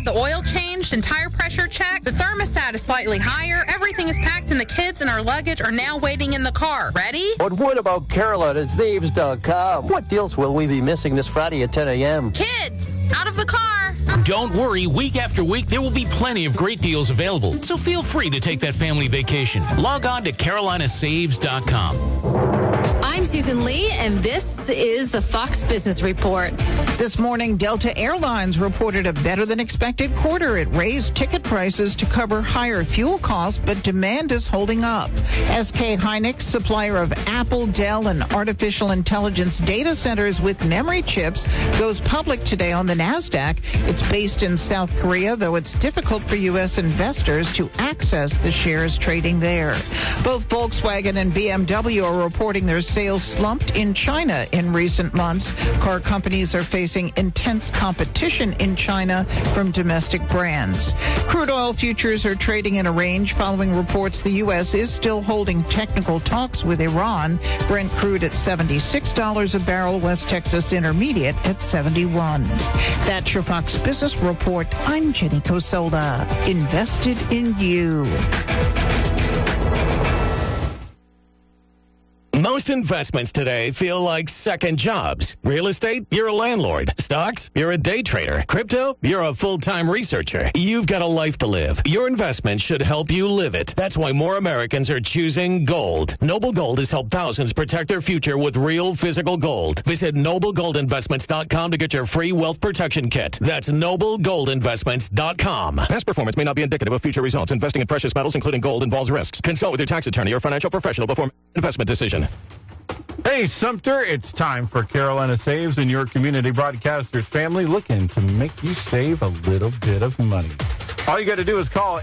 had the oil changed and tire pressure checked. The thermostat is slightly higher. Everything is packed and the kids and our luggage are now waiting in the car. Ready? But what about CarolinaSaves.com? What deals will we be missing this Friday at 10 a.m.? Kids, out of the car. Don't worry, week after week, there will be plenty of great deals available. So feel free to take that family vacation. Log on to CarolinaSaves.com. I'm Susan Lee, and this is the Fox Business Report. This morning, Delta Airlines reported a better-than-expected quarter. It raised ticket prices to cover higher fuel costs, but demand is holding up. SK Hynix, supplier of Apple, Dell, and artificial intelligence data centers with memory chips, goes public today on the NASDAQ. It's based in South Korea, though it's difficult for U.S. investors to access the shares trading there. Both Volkswagen and BMW are reporting their sales slumped in China in recent months. Car companies are facing intense competition in China from domestic brands. Crude oil futures are trading in a range following reports the U.S. is still holding technical talks with Iran. Brent crude at $76 a barrel, West Texas Intermediate at $71. That's your Fox Business Report. I'm Jenny Cosola. Invested in you. Most investments today feel like second jobs. Real estate, you're a landlord. Stocks, you're a day trader. Crypto, you're a full-time researcher. You've got a life to live. Your investment should help you live it. That's why more Americans are choosing gold. Noble Gold has helped thousands protect their future with real physical gold. Visit NobleGoldInvestments.com to get your free wealth protection kit. That's NobleGoldInvestments.com. Past performance may not be indicative of future results. Investing in precious metals, including gold, involves risks. Consult with your tax attorney or financial professional before investment decision. Hey, Sumter, it's time for Carolina Saves and your community broadcasters family looking to make you save a little bit of money. All you got to do is call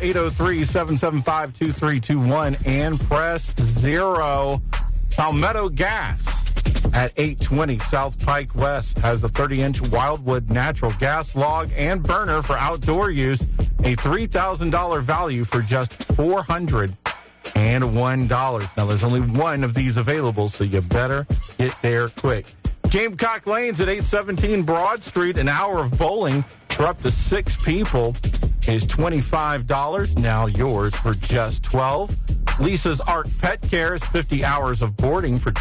803-775-2321 and press 0. Palmetto Gas at 820 South Pike West has a 30-inch Wildwood natural gas log and burner for outdoor use, a $3,000 value for just $401. Now, there's only one of these available, so you better get there quick. Gamecock Lanes at 817 Broad Street, an hour of bowling for up to 6 people is $25. Now yours for just $12. Lisa's Arc Pet Care is 50 hours of boarding for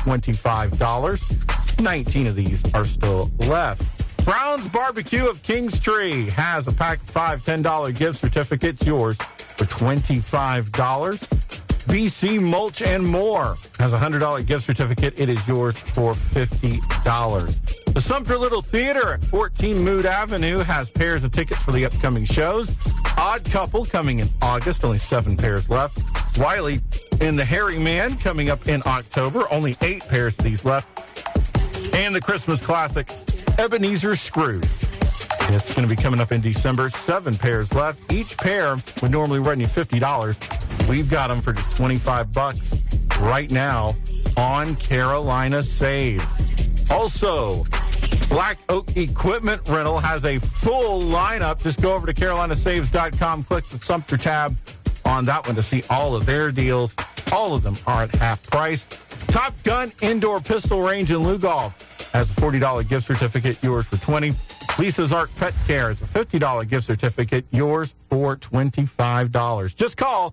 $25. 19 of these are still left. Brown's Barbecue of Kingstree has a pack of 5 $10 gift certificates, yours for $25. BC Mulch and More has a $100 gift certificate. It is yours for $50. The Sumter Little Theater at 14 Mood Avenue has pairs of tickets for the upcoming shows. Odd Couple coming in August, only 7 pairs left. Wiley and the Hairy Man coming up in October, only 8 pairs of these left. And the Christmas classic, Ebenezer Scrooge. It's going to be coming up in December, 7 pairs left. Each pair would normally run you $50. We've got them for just $25 right now on Carolina Saves. Also, Black Oak Equipment Rental has a full lineup. Just go over to CarolinaSaves.com, click the Sumter tab on that one to see all of their deals. All of them are at half price. Top Gun Indoor Pistol Range in Lugolf has a $40 gift certificate, yours for $20. Lisa's Arc Pet Care is a $50 gift certificate, yours for $25. Just call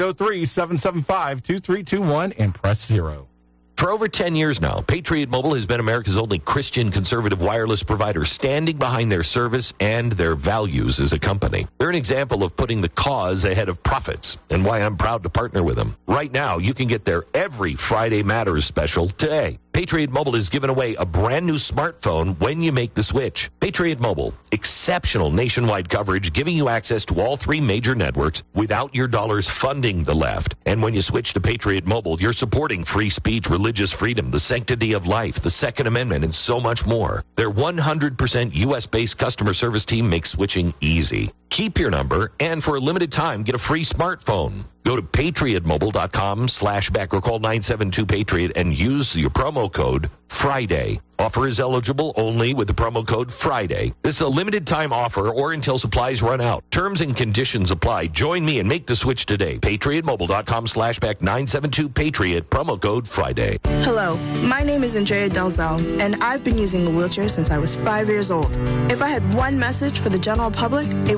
803-775-2321 and press 0. For over 10 years now, Patriot Mobile has been America's only Christian conservative wireless provider, standing behind their service and their values as a company. They're an example of putting the cause ahead of profits, and why I'm proud to partner with them. Right now, you can get their Every Friday Matters special today. Patriot Mobile is giving away a brand new smartphone when you make the switch. Patriot Mobile, exceptional nationwide coverage, giving you access to all 3 major networks without your dollars funding the left. And when you switch to Patriot Mobile, you're supporting free speech, religious freedom, the sanctity of life, the Second Amendment, and so much more. Their 100% U.S.-based customer service team makes switching easy. Keep your number, and for a limited time, get a free smartphone. Go to patriotmobile.com/back or call 972-PATRIOT and use your promo code FRIDAY. Offer is eligible only with the promo code FRIDAY. This is a limited time offer or until supplies run out. Terms and conditions apply. Join me and make the switch today. patriotmobile.com/back 972-PATRIOT, promo code FRIDAY. Hello, my name is Andrea Delzell, and I've been using a wheelchair since I was 5 years old. If I had one message for the general public, it